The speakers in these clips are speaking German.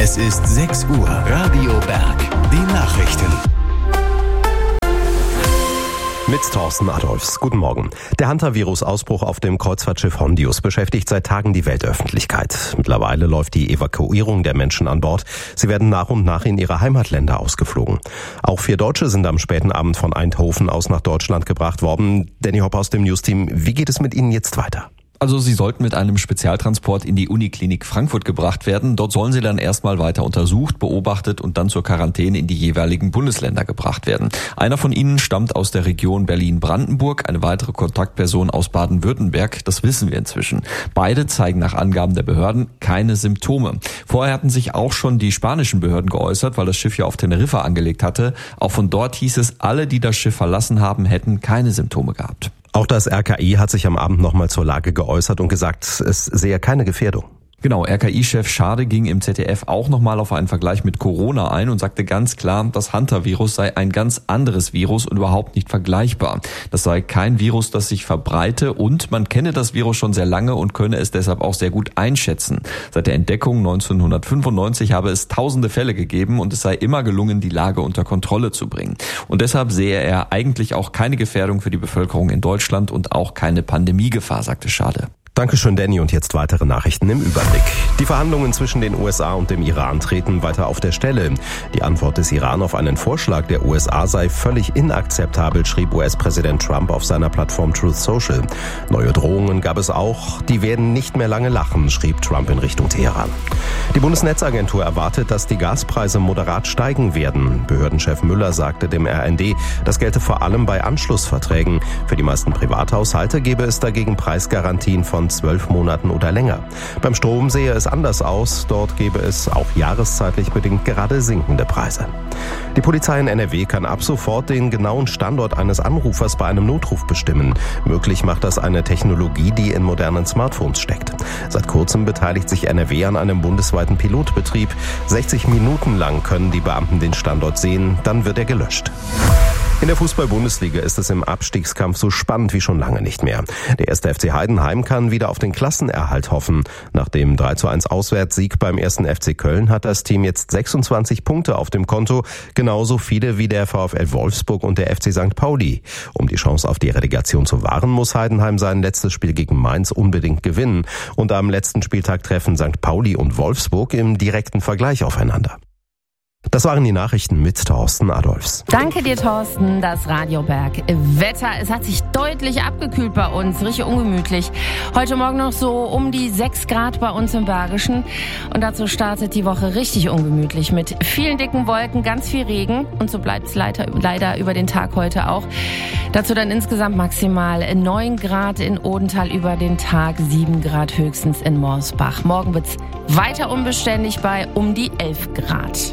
Es ist 6 Uhr. Radio Berg. Die Nachrichten. Mit Thorsten Adolfs. Guten Morgen. Der Hantavirus-Ausbruch auf dem Kreuzfahrtschiff Hondius beschäftigt seit Tagen die Weltöffentlichkeit. Mittlerweile läuft die Evakuierung der Menschen an Bord. Sie werden nach und nach in ihre Heimatländer ausgeflogen. Auch 4 Deutsche sind am späten Abend von Eindhoven aus nach Deutschland gebracht worden. Danny Hopp aus dem Newsteam. Wie geht es mit Ihnen jetzt weiter? Also sie sollten mit einem Spezialtransport in die Uniklinik Frankfurt gebracht werden. Dort sollen sie dann erstmal weiter untersucht, beobachtet und dann zur Quarantäne in die jeweiligen Bundesländer gebracht werden. Einer von ihnen stammt aus der Region Berlin-Brandenburg, eine weitere Kontaktperson aus Baden-Württemberg. Das wissen wir inzwischen. Beide zeigen nach Angaben der Behörden keine Symptome. Vorher hatten sich auch schon die spanischen Behörden geäußert, weil das Schiff ja auf Teneriffa angelegt hatte. Auch von dort hieß es, alle, die das Schiff verlassen haben, hätten keine Symptome gehabt. Auch das RKI hat sich am Abend nochmal zur Lage geäußert und gesagt, es sehe keine Gefährdung. Genau, RKI-Chef Schade ging im ZDF auch nochmal auf einen Vergleich mit Corona ein und sagte ganz klar, das Hantavirus sei ein ganz anderes Virus und überhaupt nicht vergleichbar. Das sei kein Virus, das sich verbreite und man kenne das Virus schon sehr lange und könne es deshalb auch sehr gut einschätzen. Seit der Entdeckung 1995 habe es tausende Fälle gegeben und es sei immer gelungen, die Lage unter Kontrolle zu bringen. Und deshalb sehe er eigentlich auch keine Gefährdung für die Bevölkerung in Deutschland und auch keine Pandemiegefahr, sagte Schade. Dankeschön, Danny. Und jetzt weitere Nachrichten im Überblick. Die Verhandlungen zwischen den USA und dem Iran treten weiter auf der Stelle. Die Antwort des Iran auf einen Vorschlag der USA sei völlig inakzeptabel, schrieb US-Präsident Trump auf seiner Plattform Truth Social. Neue Drohungen gab es auch. Die werden nicht mehr lange lachen, schrieb Trump in Richtung Teheran. Die Bundesnetzagentur erwartet, dass die Gaspreise moderat steigen werden. Behördenchef Müller sagte dem RND, das gelte vor allem bei Anschlussverträgen. Für die meisten Privathaushalte gebe es dagegen Preisgarantien von 12 Monaten oder länger. Beim Strom sehe es anders aus. Dort gebe es auch jahreszeitlich bedingt gerade sinkende Preise. Die Polizei in NRW kann ab sofort den genauen Standort eines Anrufers bei einem Notruf bestimmen. Möglich macht das eine Technologie, die in modernen Smartphones steckt. Seit kurzem beteiligt sich NRW an einem bundesweiten Pilotbetrieb. 60 Minuten lang können die Beamten den Standort sehen, dann wird er gelöscht. In der Fußball-Bundesliga ist es im Abstiegskampf so spannend wie schon lange nicht mehr. Der 1. FC Heidenheim kann wieder auf den Klassenerhalt hoffen. Nach dem 3:1 Auswärtssieg beim 1. FC Köln hat das Team jetzt 26 Punkte auf dem Konto, genauso viele wie der VfL Wolfsburg und der FC St. Pauli. Um die Chance auf die Relegation zu wahren, muss Heidenheim sein letztes Spiel gegen Mainz unbedingt gewinnen. Und am letzten Spieltag treffen St. Pauli und Wolfsburg im direkten Vergleich aufeinander. Das waren die Nachrichten mit Thorsten Adolfs. Danke dir, Thorsten. Das Radio Berg Wetter. Es hat sich deutlich abgekühlt bei uns. Richtig ungemütlich. Heute Morgen noch so um die 6 Grad bei uns im Bergischen. Und dazu startet die Woche richtig ungemütlich mit vielen dicken Wolken, ganz viel Regen. Und so bleibt es leider über den Tag heute auch. Dazu dann insgesamt maximal 9 Grad in Odenthal über den Tag, 7 Grad höchstens in Morsbach. Morgen wird's weiter unbeständig bei um die 11 Grad.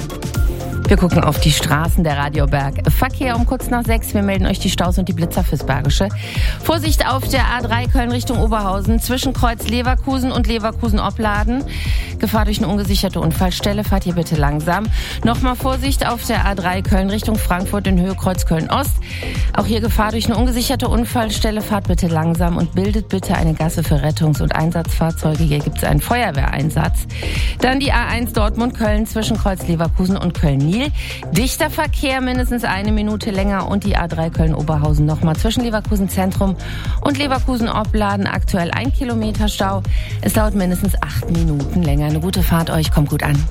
Wir gucken auf die Straßen der Radio Berg. Verkehr um kurz nach 6. Wir melden euch die Staus und die Blitzer fürs Bergische. Vorsicht auf der A3 Köln Richtung Oberhausen. Zwischen Kreuz Leverkusen und Leverkusen-Opladen. Gefahr durch eine ungesicherte Unfallstelle. Fahrt hier bitte langsam. Nochmal Vorsicht auf der A3 Köln Richtung Frankfurt in Höhe Kreuz Köln-Ost. Auch hier Gefahr durch eine ungesicherte Unfallstelle. Fahrt bitte langsam und bildet bitte eine Gasse für Rettungs- und Einsatzfahrzeuge. Hier gibt es einen Feuerwehreinsatz. Dann die A1 Dortmund-Köln zwischen Kreuz Leverkusen und Köln-Niel. Dichter Verkehr, mindestens 1 Minute länger und die A3 Köln-Oberhausen nochmal zwischen Leverkusen Zentrum und Leverkusen-Opladen. Aktuell 1 Kilometer Stau. Es dauert mindestens 8 Minuten länger. Eine gute Fahrt euch, kommt gut an.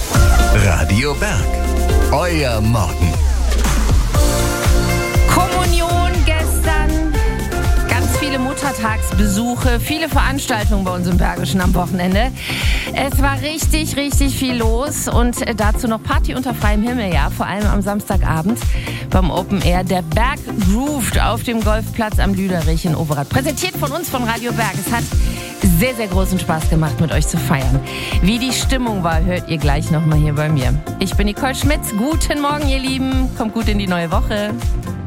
Radio Berg. Euer Morgen. Kommunion gestern. Ganz viele Muttertagsbesuche, viele Veranstaltungen bei uns im Bergischen am Wochenende. Es war richtig, richtig viel los und dazu noch Party unter freiem Himmel, ja, vor allem am Samstagabend beim Open Air. Der Berg grooved auf dem Golfplatz am Lüderich in Overath. Präsentiert von uns, von Radio Berg. Es hat sehr, sehr großen Spaß gemacht, mit euch zu feiern. Wie die Stimmung war, hört ihr gleich nochmal hier bei mir. Ich bin Nicole Schmitz. Guten Morgen, ihr Lieben. Kommt gut in die neue Woche.